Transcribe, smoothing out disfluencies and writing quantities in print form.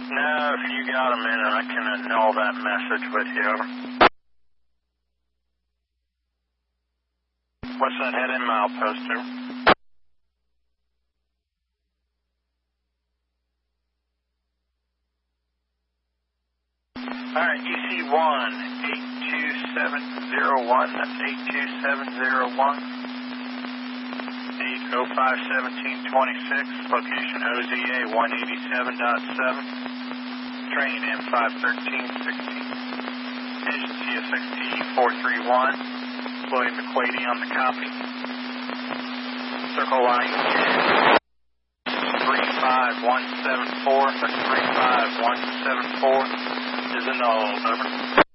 No, if you got a minute, I can annul that message with you. Over. What's that head in milepost, over? Alright, EC1, 82701, that's 82701. 8051726, location OZA 187.7, train M51316, engine CSXT 431, William McQuady on the copy. Circle line 35174, that's 35174 is annulled, over.